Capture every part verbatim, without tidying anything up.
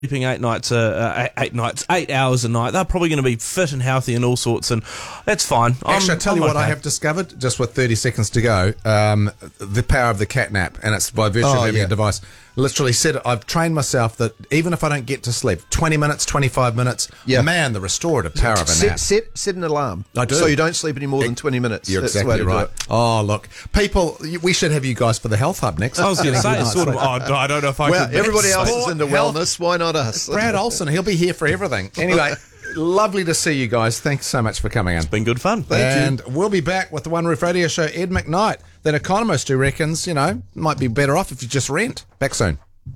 sleeping eight nights, uh, eight, eight nights, eight hours a night. They're probably going to be fit and healthy and all sorts, and that's fine. Actually, I'm, I'll tell I'm you what okay. I have discovered, just with thirty seconds to go, um, the power of the cat nap, and it's by virtue Oh, of having yeah. a device. Literally said it, I've trained myself that even if I don't get to sleep, twenty minutes, twenty-five minutes, Yeah. man, the restorative power of a Set, nap. set, set an alarm. I do. So you don't sleep any more than twenty minutes. You're That's the exactly way to do right. it. Oh, look. People, we should have you guys for the Health Hub next. I was going to say, Good sort of, night. oh, I don't know if I Well, could... everybody else Sport, is into health. wellness. Why not us? Brad Olsen, he'll be here for everything. Anyway, lovely to see you guys. Thanks so much for coming in. been good fun. And we'll be back with the One Roof Radio Show. Ed McKnight, that economist who reckons, you know, might be better off if you just rent. Back soon.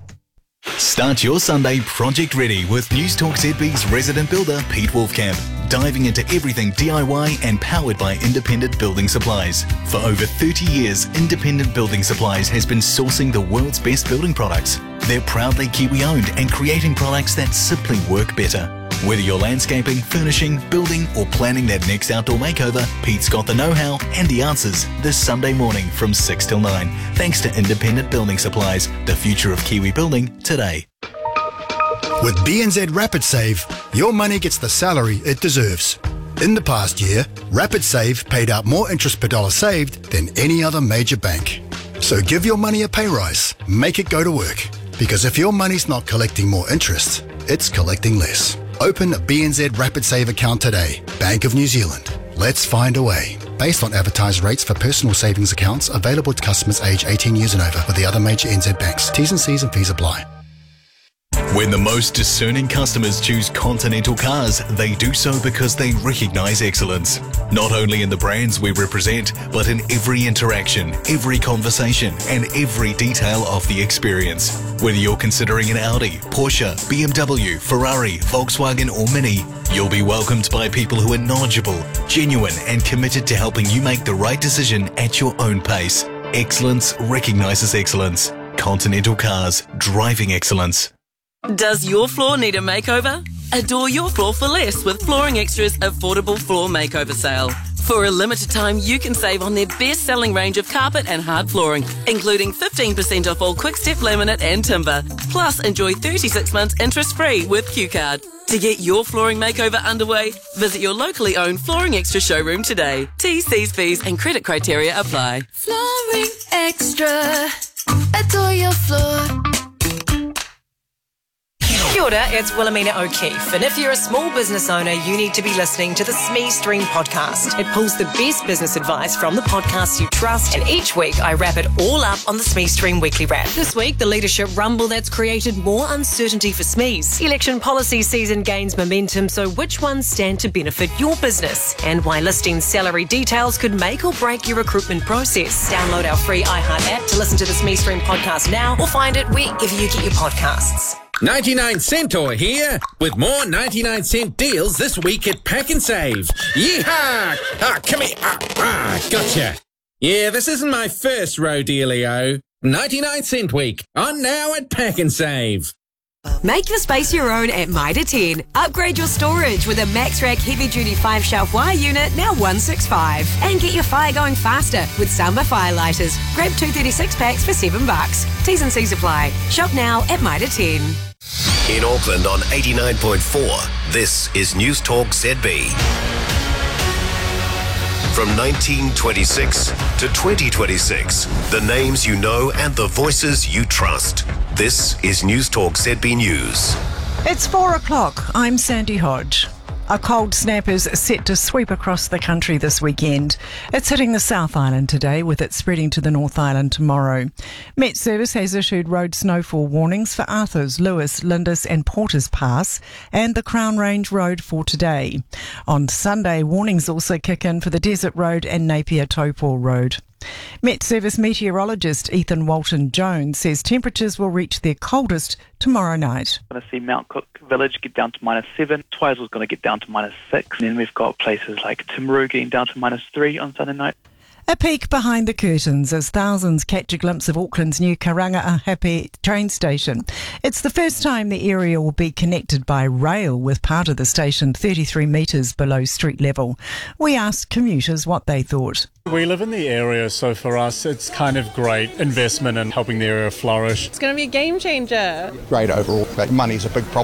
Start your Sunday project ready with News Talk Z B's resident builder Pete Wolfcamp, diving into everything D I Y and powered by Independent Building Supplies. For over thirty years, Independent Building Supplies has been sourcing the world's best building products. They're proudly Kiwi owned and creating products that simply work better. Whether you're landscaping, furnishing, building or planning that next outdoor makeover, Pete's got the know-how and the answers this Sunday morning from six till nine. Thanks to Independent Building Supplies, the future of Kiwi building today. With B N Z Rapid Save, your money gets the salary it deserves. In the past year, Rapid Save paid out more interest per dollar saved than any other major bank. So give your money a pay rise, make it go to work. Because if your money's not collecting more interest, it's collecting less. Open a B N Z Rapid Save account today. Bank of New Zealand. Let's find a way. Based on advertised rates for personal savings accounts available to customers aged eighteen years and over with the other major N Z banks. T's and C's and fees apply. When the most discerning customers choose Continental Cars, they do so because they recognise excellence. Not only in the brands we represent, but in every interaction, every conversation, and every detail of the experience. Whether you're considering an Audi, Porsche, B M W, Ferrari, Volkswagen or Mini, you'll be welcomed by people who are knowledgeable, genuine, and committed to helping you make the right decision at your own pace. Excellence recognises excellence. Continental Cars, driving excellence. Does your floor need a makeover? Adore your floor for less with Flooring Extra's affordable floor makeover sale. For a limited time, you can save on their best-selling range of carpet and hard flooring, including fifteen percent off all Quickstep laminate and timber. Plus, enjoy thirty-six months interest-free with Q Card. To get your flooring makeover underway, visit your locally owned Flooring Extra showroom today. T's, C's, fees and credit criteria apply. Flooring Extra. Adore your floor. Kia ora, it's Wilhelmina O'Keefe, and if you're a small business owner, you need to be listening to the S M E Stream podcast. It pulls the best business advice from the podcasts you trust, and each week I wrap it all up on the S M E Stream Weekly Wrap. This week, the leadership rumble that's created more uncertainty for S M Es. Election policy season gains momentum, so which ones stand to benefit your business? And why listing salary details could make or break your recruitment process. Download our free iHeart app to listen to the S M E Stream podcast now, or find it wherever you get your podcasts. ninety-nine Centaur here with more ninety-nine cent deals this week at Pack and Save. Yeehaw! Ah, come here. Ah, ah, gotcha. Yeah, this isn't my first rodeo. ninety-nine cent week on now at Pack and Save. Make the space your own at Mitre ten. Upgrade your storage with a MaxRack heavy-duty five-shelf wire unit, now one sixty-five. And get your fire going faster with Samba Firelighters. Grab two thirty-six packs for seven bucks. T's and C's apply. Shop now at Mitre ten. In Auckland on eighty-nine point four, this is News Talk Z B. From nineteen twenty-six to twenty twenty-six, the names you know and the voices you trust. This is News Talk Z B News. It's four o'clock. I'm Sandy Hodge. A cold snap is set to sweep across the country this weekend. It's hitting the South Island today, with it spreading to the North Island tomorrow. Met Service has issued road snowfall warnings for Arthurs, Lewis, Lindis and Porters Pass and the Crown Range Road for today. On Sunday, warnings also kick in for the Desert Road and Napier Taupo Road. Met Service meteorologist Ethan Walton-Jones says temperatures will reach their coldest tomorrow night. We're going to see Mount Cook Village get down to minus seven. Twizel's going to get down to minus six. And then we've got places like Timaru getting down to minus three on Sunday night. A peek behind the curtains as thousands catch a glimpse of Auckland's new Karangahape train station. It's the first time the area will be connected by rail, with part of the station thirty-three metres below street level. We asked commuters what they thought. We live in the area, so for us it's kind of great investment in helping the area flourish. It's going to be a game changer. Great overall, but money's a big problem.